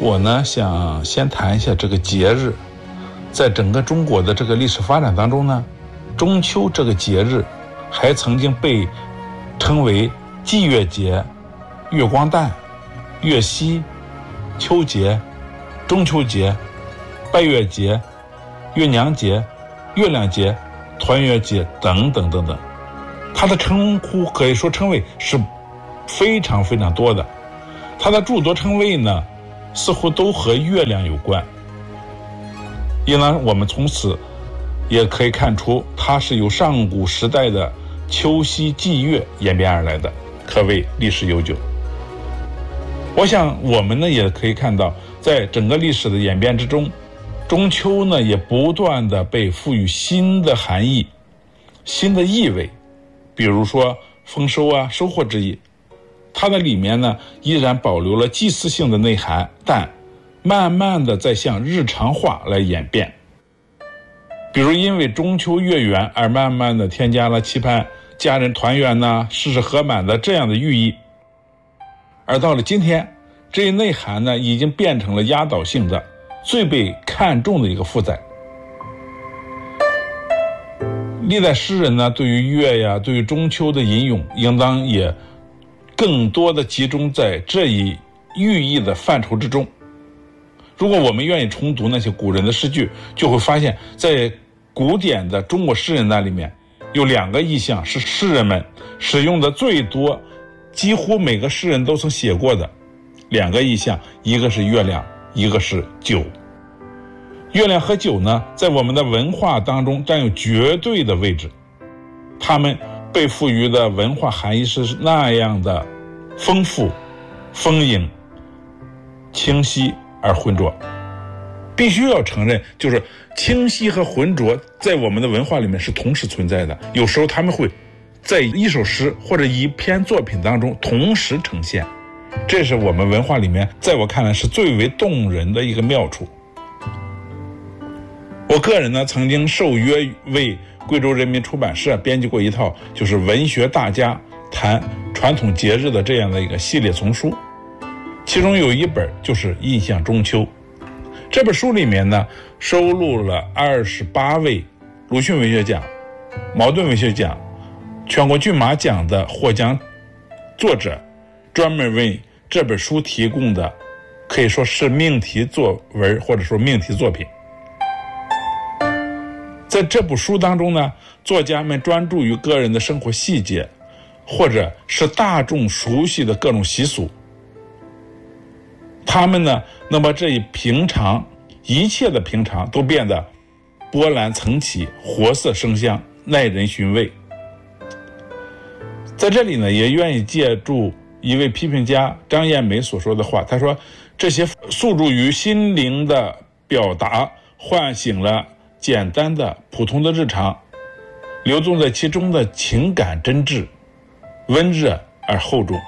我呢想先谈一下这个节日。在整个中国的这个历史发展当中呢，中秋这个节日还曾经被称为祭月节、月光诞、月夕、秋节、中秋节、拜月节、月娘节、月亮节、团圆节等等等等。它的称呼可以说称谓是非常非常多的，它的诸多称谓呢似乎都和月亮有关，因而我们从此也可以看出它是由上古时代的秋夕祭月演变而来的，可谓历史悠久。我想我们呢也可以看到，在整个历史的演变之中，中秋呢也不断的被赋予新的含义、新的意味，比如说丰收啊、收获之意。它的里面呢依然保留了祭祀性的内涵，但慢慢的在向日常化来演变。比如因为中秋月圆而慢慢的添加了期盼家人团圆呐、事事和满的这样的寓意。而到了今天，这一内涵呢已经变成了压倒性的、最被看重的一个负载。历代诗人呢对于月呀、对于中秋的吟咏，应当也更多的集中在这一寓意的范畴之中。如果我们愿意重读那些古人的诗句，就会发现在古典的中国诗人那里面有两个意象是诗人们使用的最多，几乎每个诗人都曾写过的两个意象，一个是月亮，一个是酒。月亮和酒呢在我们的文化当中占有绝对的位置，它们被赋予的文化含义是那样的丰富、丰盈、清晰而浑浊。必须要承认，就是清晰和浑浊在我们的文化里面是同时存在的，有时候他们会在一首诗或者一篇作品当中同时呈现，这是我们文化里面在我看来是最为动人的一个妙处。我个人呢曾经受约为贵州人民出版社编辑过一套就是文学大家谈传统节日的这样的一个系列丛书，其中有一本就是《印象中秋》。这本书里面呢收录了28位鲁迅文学奖、茅盾文学奖、全国骏马奖的获奖作者专门为这本书提供的，可以说是命题作文或者说命题作品。在这部书当中呢，作家们专注于个人的生活细节，或者是大众熟悉的各种习俗。他们呢，那么这一平常，一切的平常都变得波澜层起、活色生香、耐人寻味。在这里呢，也愿意借助一位批评家张艳梅所说的话，他说：“这些诉诸于心灵的表达，唤醒了简单的、普通的日常，流动在其中的情感真挚、温热而厚重。”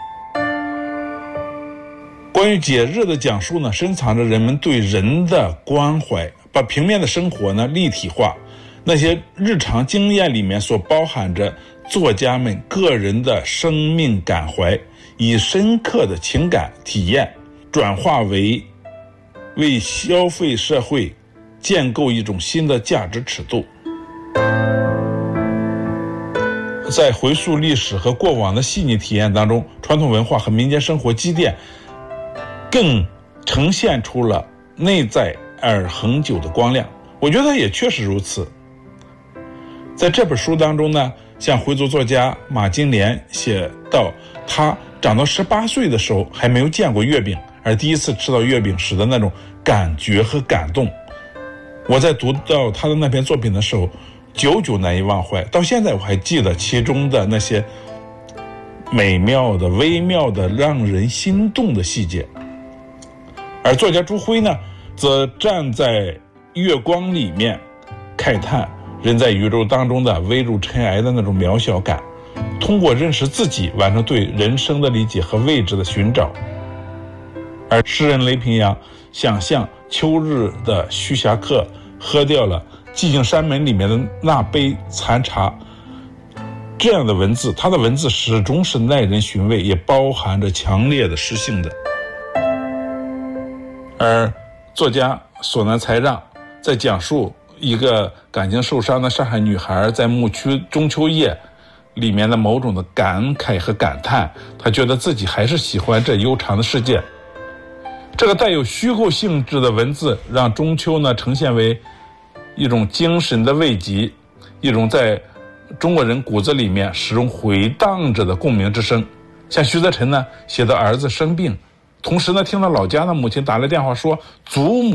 关于节日的讲述呢，深藏着人们对人的关怀，把平面的生活呢立体化，那些日常经验里面所包含着作家们个人的生命感怀，以深刻的情感体验转化为消费社会建构一种新的价值尺度。在回溯历史和过往的细腻体验当中，传统文化和民间生活积淀更呈现出了内在而恒久的光亮。我觉得也确实如此。在这本书当中呢，像回族作家马金莲写到，他长到18岁的时候还没有见过月饼，而第一次吃到月饼时的那种感觉和感动，我在读到他的那篇作品的时候久久难以忘怀，到现在我还记得其中的那些美妙的、微妙的、让人心动的细节。而作家朱辉呢，则站在月光里面慨叹人在宇宙当中的微如尘埃的那种渺小感，通过认识自己完成对人生的理解和位置的寻找。而诗人雷平阳想象秋日的徐霞客喝掉了寂静山门里面的那杯残茶，这样的文字，他的文字始终是耐人寻味，也包含着强烈的诗性的。 而作家索南才让在讲述一个感情受伤的上海女孩在暮区中秋夜里面的某种的感慨和感叹，她觉得自己还是喜欢这悠长的世界。这个带有虚构性质的文字让中秋呢呈现为一种精神的慰藉，一种在中国人骨子里面始终回荡着的共鸣之声。像徐则臣呢写的儿子生病，同时呢听到老家的母亲打来电话说祖母